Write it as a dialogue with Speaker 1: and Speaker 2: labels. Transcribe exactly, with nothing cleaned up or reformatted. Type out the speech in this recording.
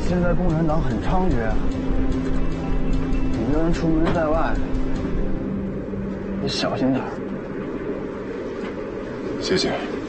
Speaker 1: 现在共产党很猖獗，你这人出门在外，你小心点。
Speaker 2: 谢谢。